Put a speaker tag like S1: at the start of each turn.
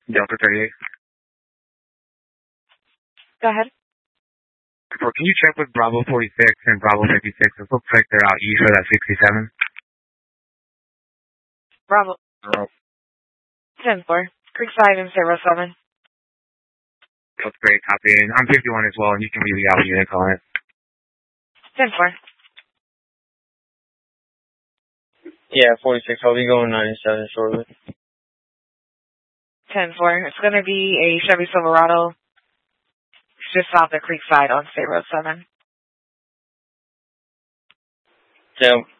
S1: Delta 38.
S2: Go ahead.
S1: Can you check with Bravo 46 and Bravo 56? It looks like they're out east for that 67.
S2: Bravo. 10-4. Creekside and 07.
S1: That's great, copy. And I'm 51 as well, and you can leave the out units on it.
S2: 10-4.
S3: Yeah, 46. I'll be going 97 shortly.
S2: 10-4. It's going to be a Chevy Silverado just south of Creekside on State Road 7.
S3: Yeah.